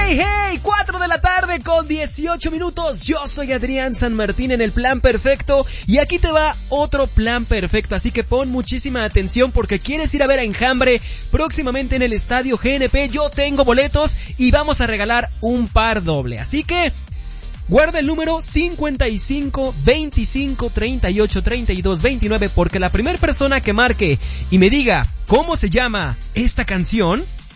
Hey, 4 de la tarde con 18 minutos. Yo soy Adrián San Martín en el Plan Perfecto y aquí te va otro plan perfecto, así que pon muchísima atención porque quieres ir a ver a Enjambre próximamente en el Estadio GNP. Yo tengo boletos y vamos a regalar un par doble, así que guarda el número 55 25 38 32 29 porque la primera persona que marque y me diga cómo se llama esta canción